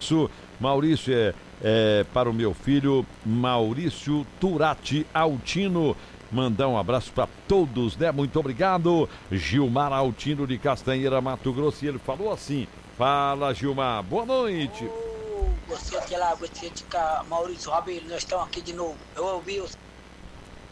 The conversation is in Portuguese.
abraço. Maurício é para o meu filho Maurício Turati Altino. Mandar um abraço para todos, né? Muito obrigado. Gilmar Altino de Castanheira, Mato Grosso. E ele falou assim: fala, Gilmar, boa noite. Você de lá, você de cá, Maurício Rabelo, nós estamos aqui de novo. Eu ouvi os